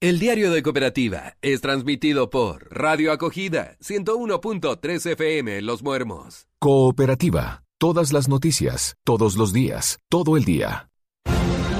El Diario de Cooperativa es transmitido por Radio Acogida 101.3 FM Los Muermos. Cooperativa. Todas las noticias, todos los días, todo el día.